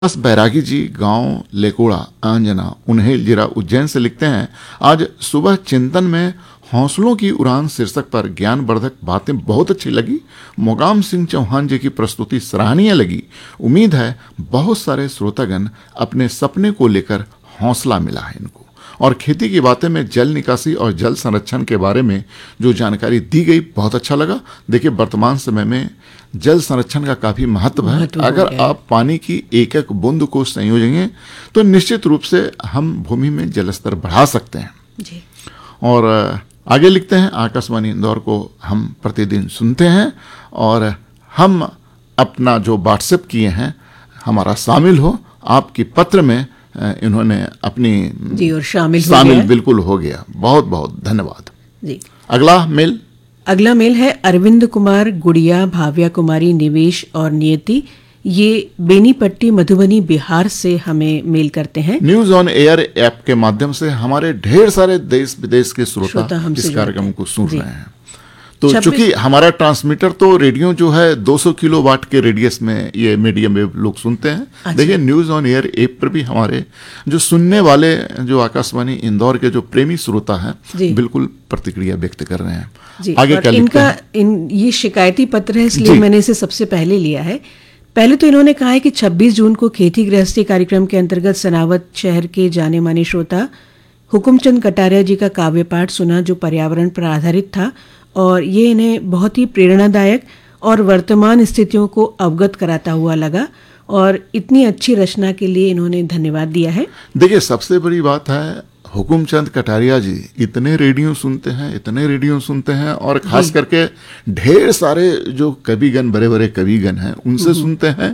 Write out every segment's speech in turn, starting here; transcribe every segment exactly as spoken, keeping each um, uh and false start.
बस बैरागी जी गांव लेकोड़ा आंजना उन्हेल जिला उज्जैन से लिखते हैं, आज सुबह चिंतन में हौसलों की उड़ान शीर्षक पर ज्ञानवर्धक बातें बहुत अच्छी लगी। मोगाम सिंह चौहान जी की प्रस्तुति सराहनीय लगी। उम्मीद है बहुत सारे श्रोतागण अपने सपने को लेकर हौसला मिला है इनको। और खेती की बातें में जल निकासी और जल संरक्षण के बारे में जो जानकारी दी गई बहुत अच्छा लगा। देखिए, वर्तमान समय में जल संरक्षण का काफी महत्व है। अगर आप पानी की एक एक बूंद को संयोजेंगे तो निश्चित रूप से हम भूमि में जल स्तर बढ़ा सकते हैं जी। और आगे लिखते हैं, आकाशवाणी इंदौर को हम प्रतिदिन सुनते हैं और हम अपना जो व्हाट्सएप किए हैं हमारा शामिल हो। आपकी पत्र में इन्होंने अपनी जी और शामिल शामिल हो बिल्कुल हो गया। बहुत बहुत धन्यवाद जी। अगला मेल अगला मेल है अरविंद कुमार, गुड़िया, भाव्या कुमारी, निवेश और नियति। ये बेनीपट्टी मधुबनी बिहार से हमें मेल करते हैं। न्यूज ऑन एयर ऐप के माध्यम से हमारे ढेर सारे देश विदेश के श्रोता, श्रोता इस कार्यक्रम को सुन रहे हैं। तो चूंकि हमारा ट्रांसमीटर तो रेडियो जो है दो सौ किलो वाट के रेडियस में ये मीडियम वेव लोग सुनते हैं। अच्छा। देखिए, न्यूज ऑन एयर ऐप पर भी हमारे जो सुनने वाले जो आकाशवाणी इंदौर के जो प्रेमी श्रोता हैं बिल्कुल प्रतिक्रिया व्यक्त कर रहे हैं जी। आगे क्या इनका इन ये शिकायती पत्र है, इसलिए मैंने इसे सबसे पहले लिया है। पहले तो इन्होंने कहा है कि छब्बीस जून को खेती गृहस्थी कार्यक्रम के अंतर्गत सनावत शहर के जाने माने श्रोता हुकुमचंद कटारिया जी का काव्य पाठ सुना जो पर्यावरण पर आधारित था और ये इन्हें बहुत ही प्रेरणादायक और वर्तमान स्थितियों को अवगत कराता हुआ लगा और इतनी अच्छी रचना के लिए इन्होंने धन्यवाद दिया है। देखिए, सबसे बड़ी बात है हुकुमचंद कटारिया जी इतने रेडियो सुनते हैं इतने रेडियो सुनते हैं और खास करके ढेर सारे जो कविगण, बड़े बड़े कविगण हैं उनसे सुनते हैं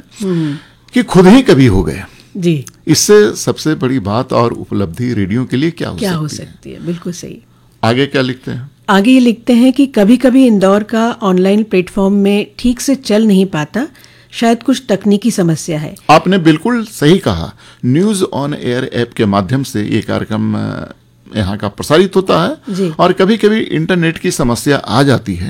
कि खुद ही कवि हो गए जी। इससे सबसे बड़ी बात और उपलब्धि रेडियो के लिए क्या हो क्या सकती हो सकती है? बिल्कुल सही। आगे क्या लिखते हैं? आगे ये लिखते हैं कि कभी कभी इंदौर का ऑनलाइन प्लेटफॉर्म में ठीक से चल नहीं पाता, शायद कुछ तकनीकी समस्या है। आपने बिल्कुल सही कहा। न्यूज ऑन एयर ऐप के माध्यम से ये कार्यक्रम यहाँ का प्रसारित होता है और कभी कभी इंटरनेट की समस्या आ जाती है,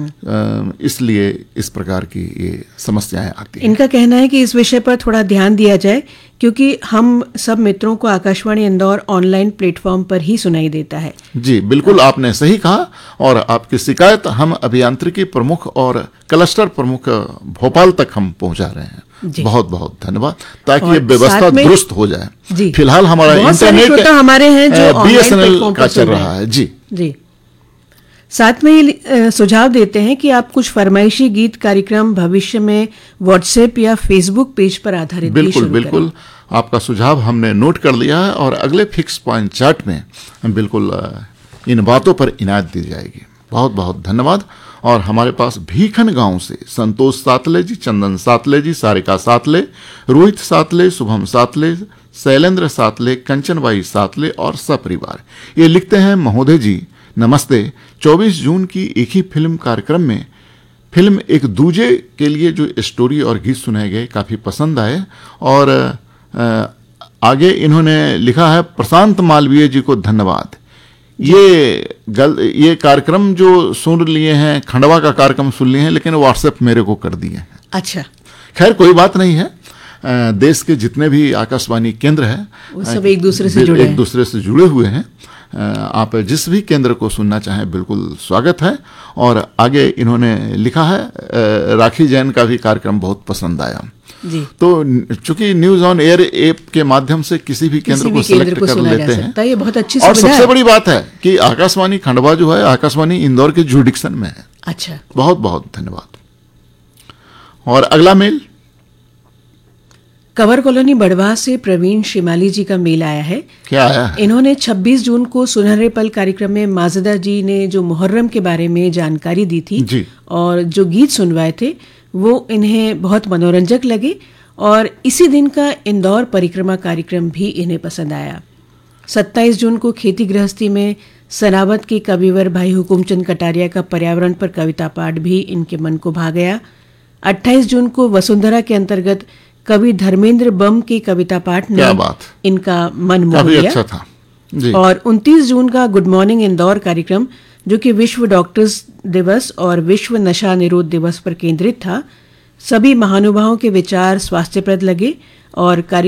इसलिए इस प्रकार की ये समस्याएं आती हैं। इनका कहना है कि इस विषय पर थोड़ा ध्यान दिया जाए क्योंकि हम सब मित्रों को आकाशवाणी इंदौर ऑनलाइन प्लेटफॉर्म पर ही सुनाई देता है। जी बिल्कुल, आपने सही कहा और आपकी शिकायत हम अभियांत्रिकी प्रमुख और क्लस्टर प्रमुख भोपाल तक हम पहुंचा रहे हैं। बहुत बहुत धन्यवाद, ताकि ये व्यवस्था दुरुस्त हो जाए। फिलहाल हमारा इंटरनेट हमारे हैं जो बीएसएनएल का चल रहा है जी जी। साथ में ये सुझाव देते हैं कि आप कुछ फरमाइशी गीत कार्यक्रम भविष्य में व्हाट्सएप या फेसबुक पेज पर आधारित बिल्कुल बिल्कुल आपका सुझाव हमने नोट कर लिया है और अगले फिक्स पॉइंट चार्ट में बिल्कुल इन बातों पर इनायत दी जाएगी। बहुत बहुत धन्यवाद। और हमारे पास भीखन गांव से संतोष सातले जी, चंदन सातले जी, सारिका सातले, रोहित सातले, शुभम सातले, शैलेंद्र सातले, कंचनबाई सातले और सपरिवार ये लिखते हैं, महोदय जी नमस्ते। चौबीस जून की एक ही फिल्म कार्यक्रम में फिल्म एक दूजे के लिए जो स्टोरी और गीत सुनाए गए काफ़ी पसंद आए। और आ, आगे इन्होंने लिखा है, प्रशांत मालवीय जी को धन्यवाद। ये गल ये कार्यक्रम जो सुन लिए हैं, खंडवा का कार्यक्रम सुन लिए हैं, लेकिन व्हाट्सएप मेरे को कर दिए हैं। अच्छा, खैर कोई बात नहीं है। देश के जितने भी आकाशवाणी केंद्र हैं वो सब एक दूसरे से जुड़े एक दूसरे से जुड़े हुए हैं। आप जिस भी केंद्र को सुनना चाहें बिल्कुल स्वागत है। और आगे इन्होंने लिखा है, राखी जैन का भी कार्यक्रम बहुत पसंद आया जी। तो चूंकि न्यूज ऑन एयर ऐप के माध्यम से किसी भी केंद्र को सिलेक्ट कर लेते हैं, ये बहुत अच्छी और सबसे बड़ी बात है कि आकाशवाणी खंडवा जो है आकाशवाणी इंदौर के जुडिक्शन में है। अच्छा, बहुत बहुत धन्यवाद। और अगला मेल कवर कॉलोनी बड़वा से प्रवीण शिमाली जी का मेल आया है। क्या आया है? इन्होंने छब्बीस जून को सुनहरे पल कार्यक्रम में माजिदा जी ने जो मुहर्रम के बारे में जानकारी दी थी जी। और जो गीत सुनवाए थे वो इन्हें बहुत मनोरंजक लगे और इसी दिन का इंदौर परिक्रमा कार्यक्रम भी इन्हें पसंद आया। सत्ताईस जून को खेती गृहस्थी में सनावत के कविवर भाई हुकुमचंद कटारिया का पर्यावरण पर कविता पाठ भी इनके मन को भा गया। अट्ठाईस जून को वसुंधरा के अंतर्गत कवि धर्मेंद्र बम के कविता पाठ ने इनका मन मोह लिया। अच्छा था जी। और उनतीस जून का गुड मॉर्निंग इंदौर कार्यक्रम जो कि विश्व डॉक्टर्स दिवस और विश्व नशा निरोध दिवस पर केंद्रित था, सभी महानुभावों के विचार स्वास्थ्यप्रद लगे और कार्य